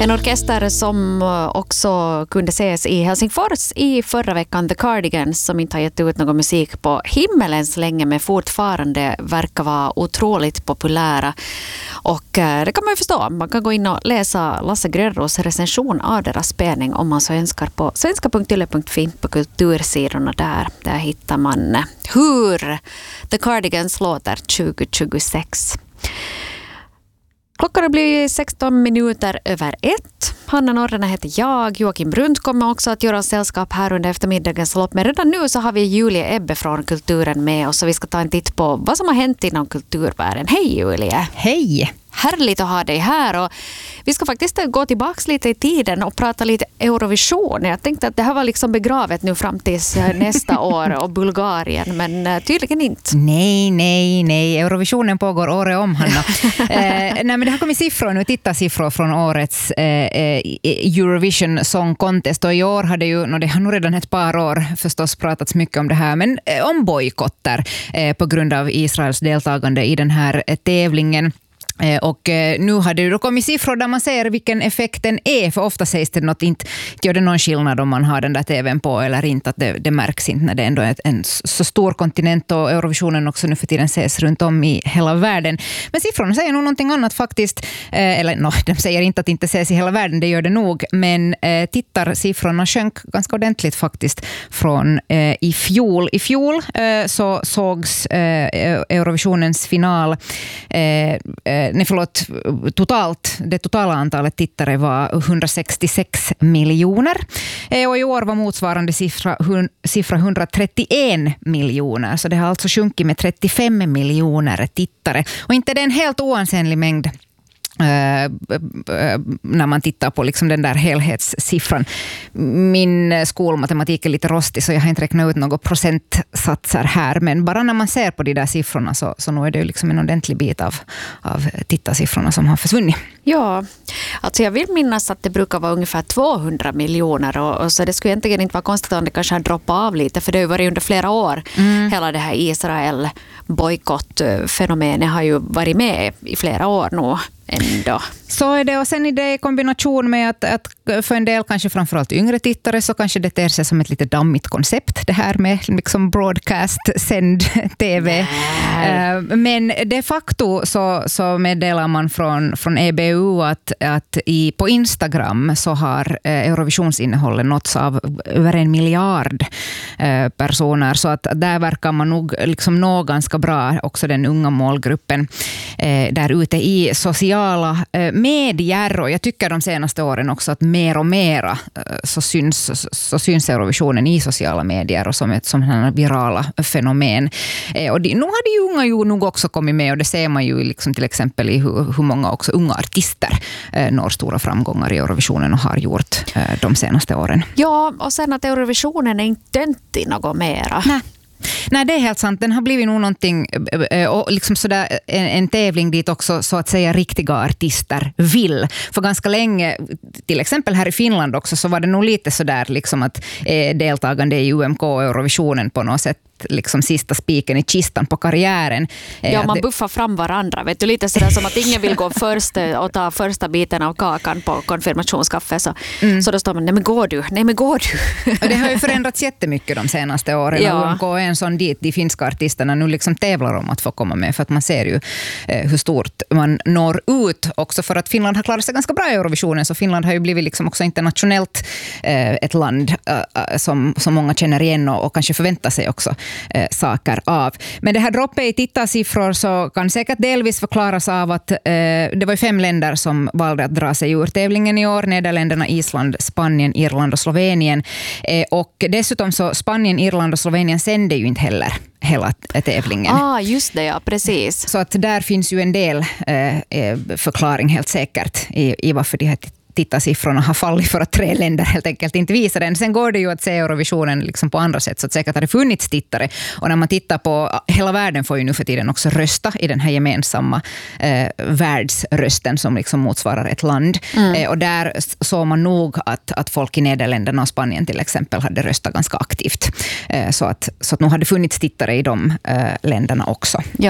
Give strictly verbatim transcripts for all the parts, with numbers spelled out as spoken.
En orkester som också kunde ses i Helsingfors i förra veckan, The Cardigans, som inte har gett ut någon musik på himmelens länge men fortfarande verkar vara otroligt populära. Och det kan man ju förstå. Man kan gå in och läsa Lasse Grönros recension av deras spelning om man så önskar på svenska punkt yle punkt fi på kultursidorna där. Där hittar man hur The Cardigans låter tjugo tjugosex. Klockan blir sexton minuter över ett. Hanna Norrena heter jag. Joakim Brunt kommer också att göra sällskap här under eftermiddagens lopp. Men redan nu så har vi Julia Ebbe från Kulturen med oss. Och vi ska ta en titt på vad som har hänt inom kulturvärlden. Hej Julia! Hej! Härligt att ha dig här. Och vi ska faktiskt gå tillbaka lite i tiden och prata lite Eurovision. Jag tänkte att det här var liksom begravet nu fram till nästa år och Bulgarien, men tydligen inte. Nej, nej, nej. Eurovisionen pågår året om, Hanna. eh, nej, men det har kommit siffror nu. Titta siffror från årets eh, Eurovision Song Contest. Och i år har det ju, no, det har nog redan ett par år förstås pratats mycket om det här, men eh, om bojkotter eh, på grund av Israels deltagande i den här eh, tävlingen. Och nu har det ju kommit siffror där man ser vilken effekten är, för ofta sägs det något, inte gör det någon skillnad om man har den där tvn på eller inte, att det, det märks inte när det ändå är en så stor kontinent och Eurovisionen också nu för tiden ses runt om i hela världen. Men siffrorna säger nog någonting annat faktiskt, eller no, de säger inte att det inte ses i hela världen, det gör det nog, men eh, tittarsiffrorna sjönk ganska ordentligt faktiskt från eh, i fjol. I fjol eh, så sågs eh, Eurovisionens final eh, Nej, förlåt, totalt, det totala antalet tittare var hundrasextiosex miljoner. Och i år var motsvarande siffra, siffra hundratrettioen miljoner. Så det har alltså sjunkit med trettiofem miljoner tittare. Och inte det är en helt oansenlig mängd. Uh, uh, när man tittar på liksom den där helhetssiffran. Min skolmatematik är lite rostig så jag har inte räknat ut några procentsatser här, men bara när man ser på de där siffrorna så, så nu är det ju liksom en ordentlig bit av, av tittarsiffrorna som har försvunnit. Ja, alltså jag vill minnas att det brukar vara ungefär tvåhundra miljoner och, och så det skulle egentligen inte vara konstigt om det kanske har droppat av lite, för det har ju varit under flera år. Mm. Hela det här Israel-bojkottfenomenet har ju varit med i flera år nu ändå. Så är det, och sen är det i kombination med att, att för en del, kanske framförallt yngre tittare, så kanske det ter sig som ett lite dammigt koncept, det här med liksom broadcast, sänd tv. Nej. Men de facto så, så meddelar man från, från E B U att, att i, på Instagram så har Eurovisionsinnehållet nåtts av över en miljard personer, så att där verkar man nog liksom nå ganska bra också den unga målgruppen där ute i sociala medier, och jag tycker de senaste åren också att mer och mer så syns, så syns Eurovisionen i sociala medier och som ett som här virala fenomen. Och det, nu har de unga ju nog också kommit med, och det ser man ju liksom till exempel i hur, hur många också unga artister når stora framgångar i Eurovisionen och har gjort de senaste åren. Ja, och sen att Eurovisionen är inte dömt i något mera. Nej. Nej, det är helt sant. Den har blivit nog någonting, och liksom sådär, en, en tävling dit också så att säga riktiga artister vill. För ganska länge, till exempel här i Finland också, så var det nog lite sådär liksom att eh, deltagande i U M K och Eurovisionen på något sätt liksom sista spiken i kistan på karriären. Ja, man buffar fram varandra. Vet du, lite sådär som att ingen vill gå först och ta första biten av kakan på konfirmationskaffe. Så, mm. så då står man, nej men går du? Nej men går du? Och det har ju förändrats jättemycket de senaste åren. Ja. U M K är en sån dit de finska artisterna nu liksom tävlar om att få komma med, för att man ser ju eh, hur stort man når ut. Också för att Finland har klarat sig ganska bra i Eurovisionen, så Finland har ju blivit liksom också internationellt eh, ett land eh, som, som många känner igen och, och kanske förväntar sig också Eh, saker av. Men det här droppet i tittarsiffror så kan säkert delvis förklaras av att eh, det var fem länder som valde att dra sig ur tävlingen i år. Nederländerna, Island, Spanien, Irland och Slovenien. Eh, och dessutom så Spanien, Irland och Slovenien sände ju inte heller hela tävlingen. Ah, just det, ja, precis. Så att där finns ju en del eh, förklaring helt säkert i, i varför de här tittarsiffrorna har fallit, för att tre länder helt enkelt inte visar den. Sen går det ju att se Eurovisionen liksom på andra sätt, så att säkert har det funnits tittare. Och när man tittar på, hela världen får ju nu för tiden också rösta i den här gemensamma eh, världsrösten som liksom motsvarar ett land. Mm. Eh, och där såg man nog att, att folk i Nederländerna och Spanien till exempel hade röstat ganska aktivt. Eh, så, att, så att nu har det funnits tittare i de eh, länderna också. Ja.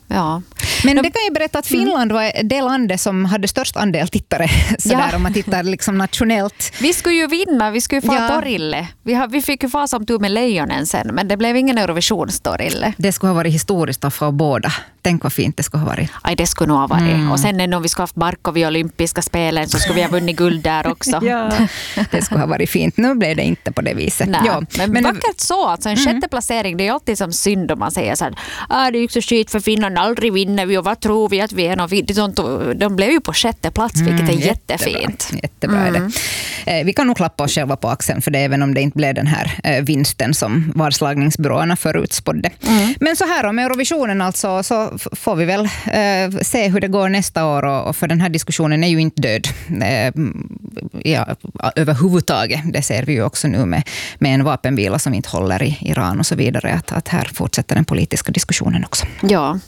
ja. Men det kan ju berätta att Finland var det landet som hade störst andel tittare sådär, ja. Om man tittar liksom nationellt. Vi skulle ju vinna, vi skulle ju få ja. Torille. Vi, har, vi fick ju få som tur med Lejonen sen, men det blev ingen Eurovisionstorille. Det skulle ha varit historiskt att få båda. Tänk vad fint det skulle ha varit. Aj, det skulle nog ha varit. Mm. Och sen när vi skulle ha haft Barkov i olympiska spelen så skulle vi ha vunnit guld där också. Ja, det skulle ha varit fint. Nu blev det inte på det viset. Nej, ja, men, men vackert så. Alltså en mm. sjätte placering, det är ju alltid som synd om man säger så här, ah, det är ju så skit för Finland, aldrig vinner vi och vad tror vi att vi är? Och de blev ju på sjätte plats, vilket är mm, jättefint. Jättebra, jättebra mm. är det. Vi kan nog klappa oss själva på axeln för det, även om det inte blev den här vinsten som vadslagningsbyråerna förutspådde. Mm. Men så här om Eurovisionen alltså, så får vi väl eh, se hur det går nästa år, och, och för den här diskussionen är ju inte död eh, ja, överhuvudtaget. Det ser vi ju också nu med, med en vapenvila som inte håller i Iran och så vidare, att, att här fortsätter den politiska diskussionen också. Ja.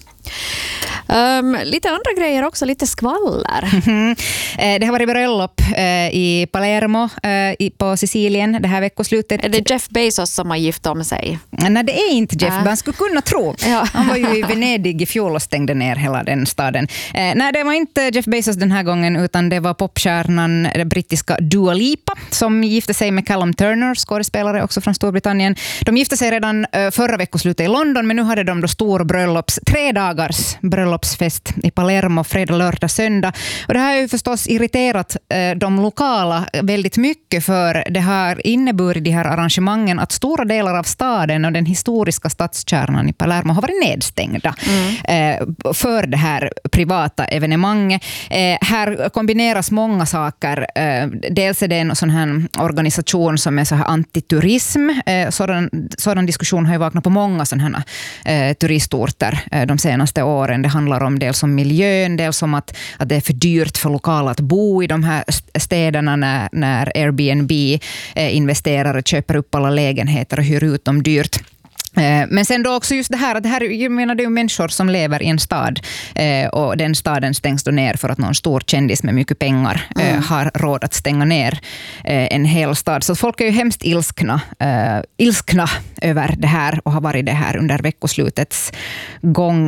Um, lite andra grejer också, lite skvaller. Mm. Det har varit bröllop eh, i Palermo eh, i, på Sicilien det här veckoslutet. Är det Jeff Bezos som har gift om sig? Nej, det är inte Jeff, äh. man skulle kunna tro. Ja. Han var ju i Venedig i fjol och stängde ner hela den staden. Eh, nej, det var inte Jeff Bezos den här gången, utan det var popstjärnan, den brittiska Dua Lipa, som gifte sig med Callum Turner, skådespelare också från Storbritannien. De gifte sig redan eh, förra veckoslutet i London, men nu hade de då stor bröllops, tre dagars bröllopsfest i Palermo fredag, lördag, söndag. Och det här har ju förstås irriterat eh, de lokala väldigt mycket, för det har inneburit de här arrangemangen att stora delar av staden och den historiska stadskärnan i Palermo har varit nedstängda mm. eh, för det här privata evenemanget. Eh, här kombineras många saker. Eh, dels är det en sån här organisation som är så här antiturism. Eh, sådan, sådan diskussion har ju vaknat på många sådana här eh, turistorter eh, de senaste åren. Det handlar om dels om miljön, dels om att, att det är för dyrt för lokala att bo i de här städerna när, när Airbnb eh, investerar och köper upp alla lägenheter och hyr ut dem dyrt. Men sen då också just det här, att det här jag menar, det är ju människor som lever i en stad eh, och den staden stängs då ner för att någon stor kändis med mycket pengar eh, mm. har råd att stänga ner eh, en hel stad. Så folk är ju hemskt ilskna, eh, ilskna över det här och har varit det här under veckoslutets gång.